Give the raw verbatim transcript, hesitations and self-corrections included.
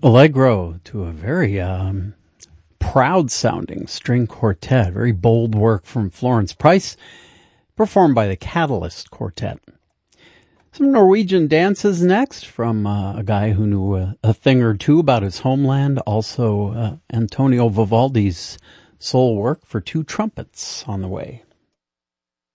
Allegro to a very um, proud-sounding string quartet. Very bold work from Florence Price, performed by the Catalyst Quartet. Some Norwegian dances next from uh, a guy who knew a, a thing or two about his homeland. Also, uh, Antonio Vivaldi's soul work for two trumpets on the way.